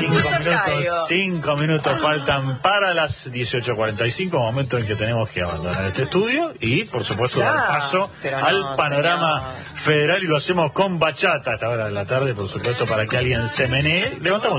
5 minutos faltan para las 18:45, momento en que tenemos que abandonar este estudio y, por supuesto, dar paso al panorama federal, y lo hacemos con bachata a esta hora de la tarde, por supuesto, para que alguien se menee. Levantamos